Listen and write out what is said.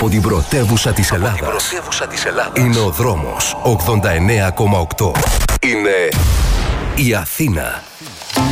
από την πρωτεύουσα της Ελλάδας. Είναι ο δρόμος 89,8. Είναι η Αθήνα.